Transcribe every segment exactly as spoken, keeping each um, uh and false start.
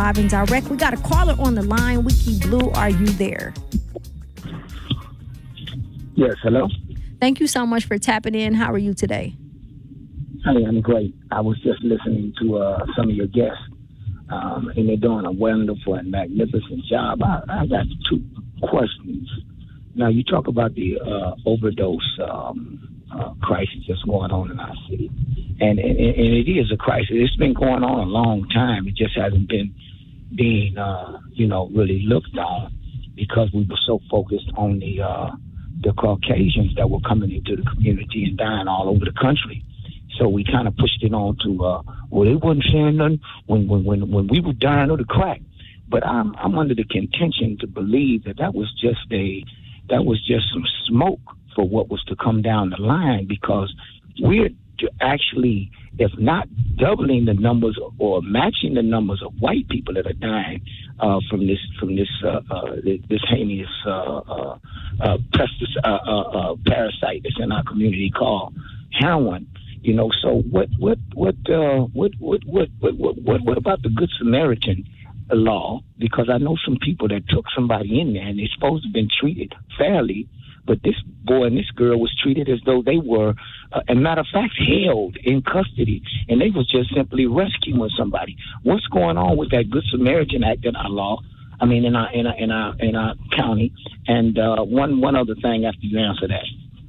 live and direct. We got a caller on the line. Wiki Blue, are you there? Yes, hello. Thank you so much for tapping in. How are you today? Hey, I'm great. I was just listening to uh, some of your guests, um, and they're doing a wonderful and magnificent job. I, I got two questions. Now, you talk about the uh, overdose um, uh, crisis that's going on in our city, and, and, and it is a crisis. It's been going on a long time. It just hasn't been being, uh, you know, really looked on because we were so focused on the uh, the Caucasians that were coming into the community and dying all over the country. So we kind of pushed it on to, uh, well, they wasn't saying nothing when, when, when, when we were dying of the crack. But I'm, I'm under the contention to believe that that was just a, that was just some smoke for what was to come down the line, because we're actually, if not doubling the numbers or matching the numbers of white people that are dying uh, from this from this uh, uh, this heinous uh, uh, uh, pestic- uh, uh, uh, parasite that's in our community called heroin. You know, so what what what uh, what, what what what what what about the Good Samaritan law? Because I know some people that took somebody in there and they're supposed to have been treated fairly, but this boy and this girl was treated as though they were, uh, a matter of fact, held in custody, and they was just simply rescuing somebody. What's going on with that Good Samaritan Act in our law? I mean, in our in our in our, in our county. And uh, one one other thing after you answer that.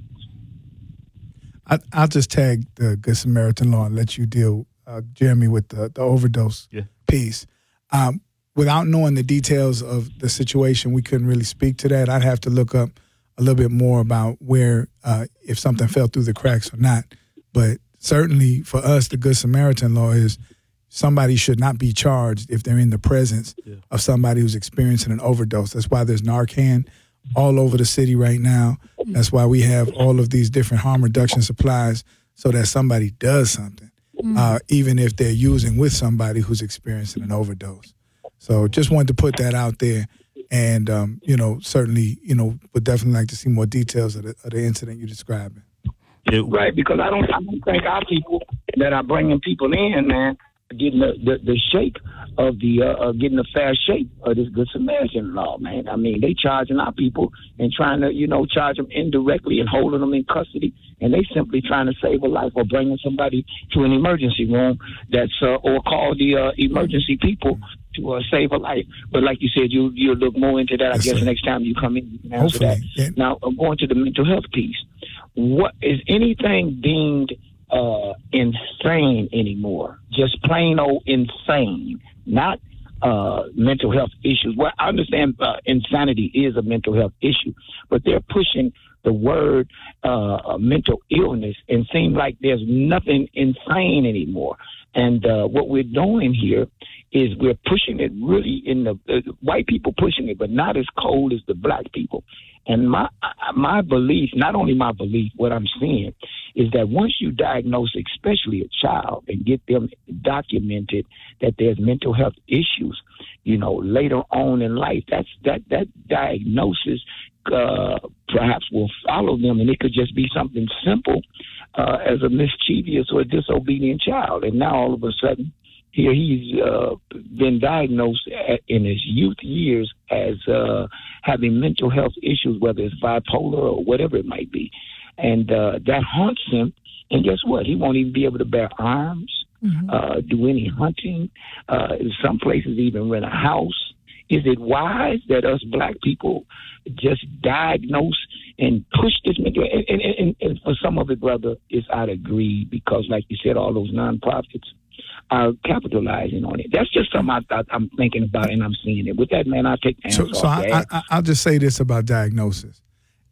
I, I'll just tag the Good Samaritan law and let you deal, uh, Jeremy, with the, the overdose yeah. piece. Um, without knowing the details of the situation, we couldn't really speak to that. I'd have to look up a little bit more about where, uh, if something fell through the cracks or not. But certainly for us, the Good Samaritan law is somebody should not be charged if they're in the presence yeah. of somebody who's experiencing an overdose. That's why there's Narcan all over the city right now. That's why we have all of these different harm reduction supplies so that somebody does something, mm-hmm. uh, even if they're using with somebody who's experiencing an overdose. So just wanted to put that out there. And, um, you know, certainly, you know, would definitely like to see more details of the, of the incident you're describing. Right, because I don't, I don't think our people that are bringing people in, man, getting the, the, the shape of the uh, uh, getting the fair shape of this Good Samaritan law, man. I mean, they charging our people and trying to, you know, charge them indirectly and holding them in custody, and they simply trying to save a life or bringing somebody to an emergency room that's uh, or call the uh, emergency people to uh, save a life. But like you said, you you'll look more into that. I yes, guess sir. Next time you come in, you can answer Hopefully. that. Yeah. Now, I'm going to the mental health piece. What is anything deemed uh, insane anymore? Just plain old insane, not uh, mental health issues. Well, I understand uh, insanity is a mental health issue, but they're pushing the word uh, mental illness and seem like there's nothing insane anymore. And uh, what we're doing here is we're pushing it really in the uh, white people pushing it, but not as cold as the black people. And my my belief, not only my belief, what I'm seeing is that once you diagnose, especially a child, and get them documented that there's mental health issues, you know, later on in life, that's that that diagnosis uh, perhaps will follow them, and it could just be something simple uh, as a mischievous or disobedient child, and now all of a sudden, here he's uh, been diagnosed at, in his youth years as uh, having mental health issues, whether it's bipolar or whatever it might be. And uh, that haunts him. And guess what? He won't even be able to bear arms, mm-hmm. uh, do any hunting, uh, in some places even rent a house. Is it wise that us black people just diagnose and push this mental? And, and, and, and for some of it, brother, it's out of greed because, like you said, all those nonprofits are capitalizing on it. That's just something I, I, I'm thinking about, and I'm seeing it. With that, man, I'll take the hands so, off so I, I, I'll just say this about diagnosis.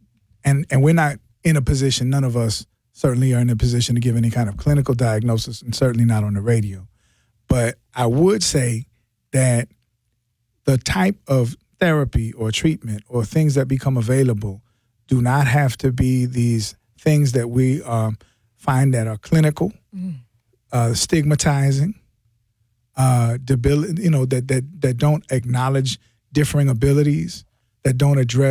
And and we're not in a position, none of us certainly are in a position to give any kind of clinical diagnosis, and certainly not on the radio. But I would say that the type of therapy or treatment or things that become available do not have to be these things that we um, find that are clinical, mm. uh, stigmatizing, uh, debil- you know, that, that, that don't acknowledge differing abilities, that don't address